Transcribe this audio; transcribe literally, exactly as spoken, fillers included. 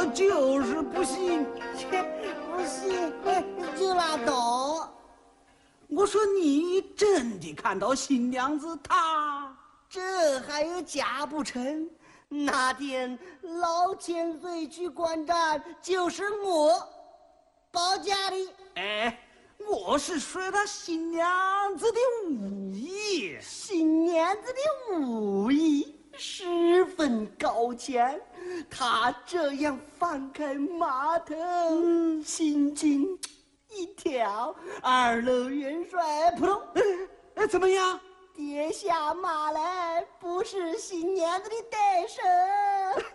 我就是不信。 切，不信就拉倒。 我说你真的看到新娘子她？ 这还有假不成？那天老千岁去观战，就是我包家的。 哎，我是说他新娘子的武艺。 新娘子的武艺十分高强，她这样放开马头，嗯、轻轻一跳，二楼元帅扑通， 哎，怎么样？ 跌下马来，不是新娘子的对手。